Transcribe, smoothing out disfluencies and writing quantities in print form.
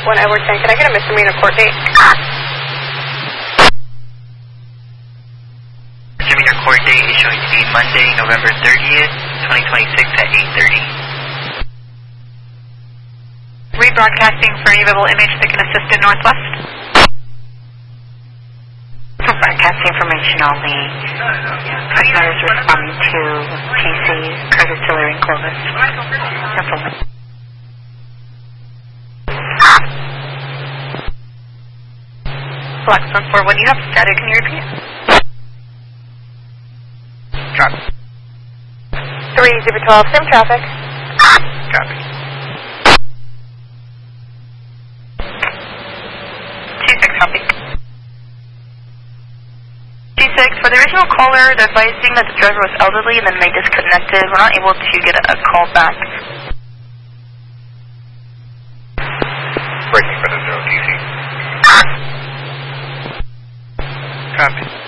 1 Edward 10. Can I get a misdemeanor court date? Misdemeanor court date is showing to be Monday, November 30th, 2026 at 8:30. Rebroadcasting for any available image that can assist in Northwest. Broadcast information only. Customers responding to TC, Curtis Tiller and Clovis. That's all. Flex 1-4, when you have static, can you repeat? Drop. 3012, same traffic. Copy. 26, copy. 26, for the original caller, they're advising that the driver was elderly and then they disconnected. We're not able to get a call back. Breaking for the 0 TC. Copy.